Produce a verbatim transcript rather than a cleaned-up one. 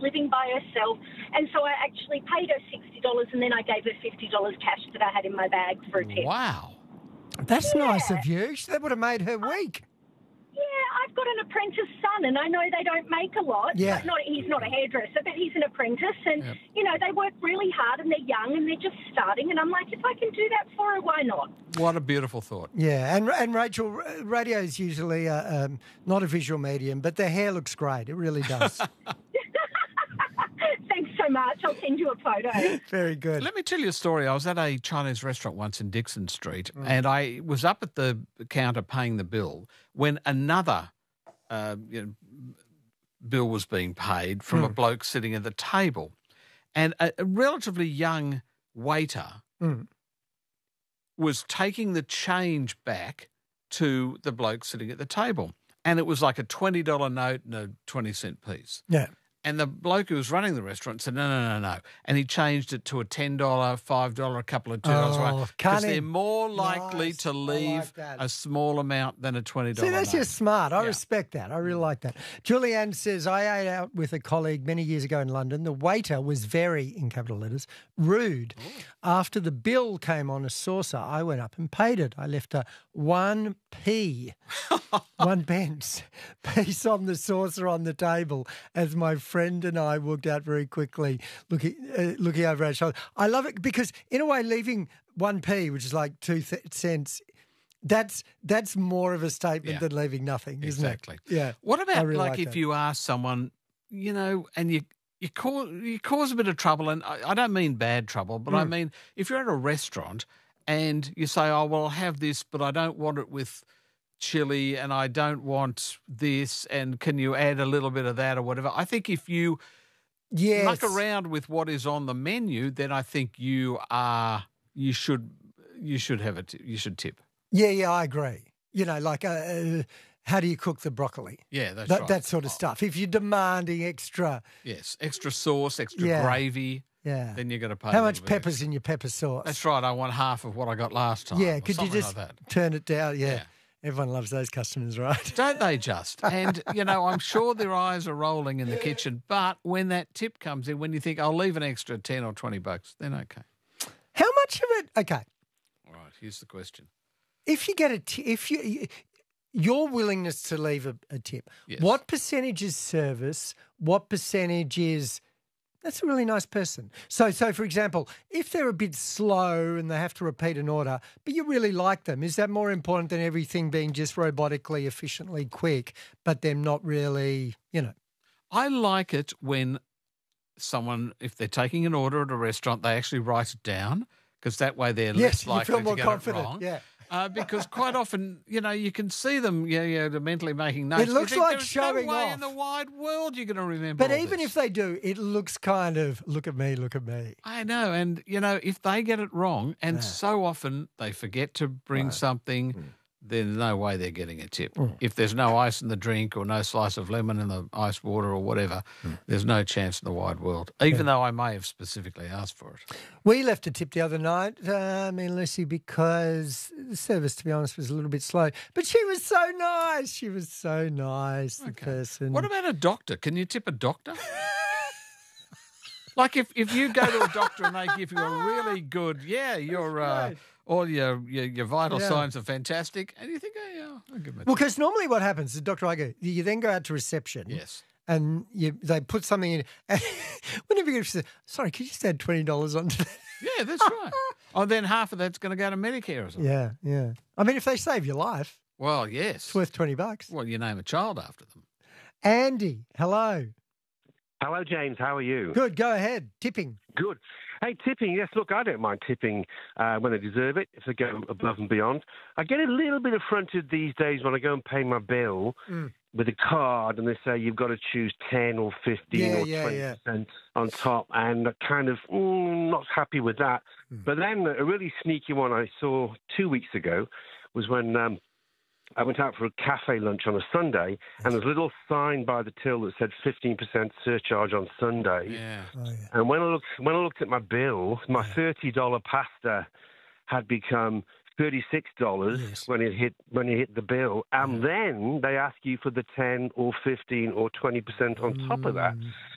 living by herself. And so I actually paid her sixty dollars and then I gave her fifty dollars cash that I had in my bag for a tip. Wow. That's Yeah. nice of you. That would have made her week. Yeah, I've got an apprentice son, and I know they don't make a lot. Yeah. Not, he's not a hairdresser, but he's an apprentice, and, Yep. you know, they work really hard, and they're young, and they're just starting, and I'm like, if I can do that for her, why not? What a beautiful thought. Yeah, and and Rachel, radio is usually uh, um, not a visual medium, but their hair looks great. It really does. Thanks so much. I'll send you a photo. Very good. Let me tell you a story. I was at a Chinese restaurant once in Dixon Street, Mm. and I was up at the counter paying the bill when another uh, you know, bill was being paid from a Mm. bloke sitting at the table. And a, a relatively young waiter Mm. was taking the change back to the bloke sitting at the table. And it was like a twenty dollars note and a twenty cent piece. Yeah. And the bloke who was running the restaurant said, no, no, no, no. And he changed it to a ten dollars, five dollars, a couple of two dollars. Oh, Because cunning. they're more likely Nice. to I like leave that. a small amount than a twenty dollars See, that's note. just smart. I Yeah. respect that. I really like that. Julianne says, I ate out with a colleague many years ago in London. The waiter was very, in capital letters, rude. After the bill came on a saucer, I went up and paid it. I left a one p, one pence piece on the saucer on the table as my friend and I walked out very quickly, looking uh, looking over our shoulder. I love it because, in a way, leaving one p, which is like two th- cents, that's that's more of a statement Yeah. than leaving nothing, isn't Exactly. it? Yeah. What I about really like like if that. you ask someone, you know, and you you cause you cause a bit of trouble, and I, I don't mean bad trouble, but Hmm. I mean if you're at a restaurant and you say, oh well, I'll have this, but I don't want it with chili, and I don't want this, and can you add a little bit of that or whatever? I think if you Yes. muck around with what is on the menu, then I think you are you should you should have a t- you should tip. Yeah, yeah, I agree. You know, like, uh, uh, how do you cook the broccoli? Yeah, that's that, right. that sort of stuff. If you're demanding extra, Yes, extra sauce, extra Yeah. gravy, yeah. then you're going to pay. How a much little bit pepper's in your pepper sauce? That's right. I want half of what I got last time. Yeah, or could you something just like that. turn it down? Yeah. Yeah. Everyone loves those customers, right? Don't they just? And, you know, I'm sure their eyes are rolling in the kitchen, but when that tip comes in, when you think, I'll leave an extra ten or twenty bucks, then okay. How much of it? Okay. All right, here's the question. If you get a t- if you your willingness to leave a, a tip, Yes. what percentage is service? What percentage is that's a really nice person. So, so for example, if they're a bit slow and they have to repeat an order, but you really like them, is that more important than everything being just robotically, efficiently quick, but them not really, you know? I like it when someone, if they're taking an order at a restaurant, they actually write it down, because that way they're Yes, less you likely feel more to get confident, it wrong. yeah. Uh, because quite often, you know, you can see them, yeah, yeah, they're mentally making notes. It You looks think, like there's showing no way off. in the wide world you're going to remember But all even this. if they do, it looks kind of, look at me, look at me. I know, and you know, if they get it wrong, and so often they forget to bring something, there's no way they're getting a tip. If there's no ice in the drink or no slice of lemon in the ice water or whatever, there's no chance in the wide world, even though I may have specifically asked for it. We left a tip the other night, uh, me and Lucy, because the service, to be honest, was a little bit slow. But she was so nice. She was so nice, the person. What about a doctor? Can you tip a doctor? Like if, if you go to a doctor and they give you a really good, yeah, your uh, great. all your, your your vital Yeah. signs are fantastic, and you think, oh yeah, I'll give them a Well, tip. because normally what happens is, Doctor I go, you then go out to reception. Yes. And you, they put something in. And whenever you say, sorry, could you just add twenty dollars onto that? Yeah, that's right. Oh, then half of that's going to go to Medicare or something. Yeah, yeah. I mean, if they save your life, Well, yes. it's worth twenty bucks. Well, you name a child after them. Andy, hello. Hello, James. How are you? Good, go ahead. Tipping. Good. Hey, tipping. Yes, look, I don't mind tipping uh, when I deserve it, if I go above and beyond. I get a little bit affronted these days when I go and pay my bill Mm. with a card and they say you've got to choose ten or fifteen Yeah, or yeah, twenty yeah. percent on top, and I'm kind of mm, not happy with that. Mm. But then a really sneaky one I saw two weeks ago was when um, I went out for a cafe lunch on a Sunday, and there's a little sign by the till that said fifteen percent surcharge on Sundays. Yeah. Oh, yeah. And when I looked, when I looked at my bill, my thirty dollar pasta had become thirty six dollars Yes. when it hit when it hit the bill, and then they ask you for the ten or fifteen or twenty percent on top of that.